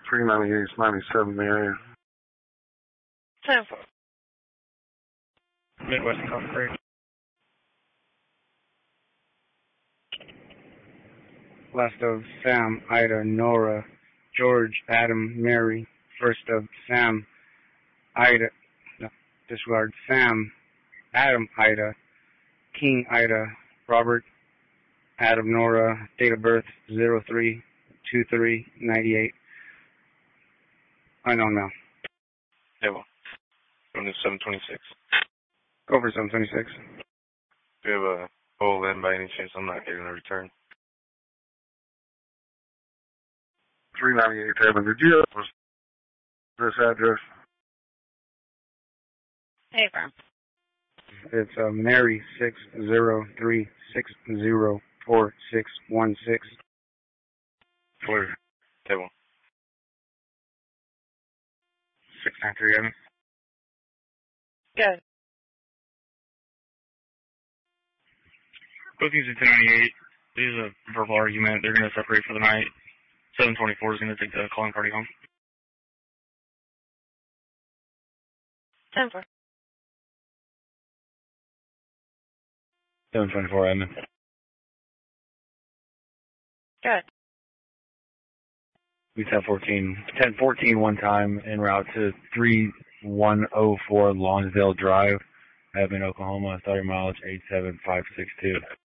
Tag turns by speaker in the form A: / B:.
A: 398, 97 in the area.
B: 10-4.
C: Midwest Coffee Break. Last of Sam, Ida, Nora, George, Adam, Mary. First of Sam, Ida, no, disregard Sam, Adam, Ida, King, Ida, Robert, Adam, Nora, date of birth 03/23/98. Unknown now.
D: Table. Going to 726.
C: Go for 726.
D: Do you have a hole in by any chance? I'm not getting a return.
A: 398, Evan. Did you have this address?
B: Hey, firm.
C: It's Mary 603604616.
D: Clear. Table.
C: 693, Evan.
B: Good.
C: Bookings at 1098. This is a verbal argument. They're going to separate for the night. 724 is going to take the calling party home.
B: 10-4.
C: 724, Edmund.
B: Good.
C: We 1014 one time en route to 3104 Lawnsdale Drive, Edmond, Oklahoma. 30 mileage 87562.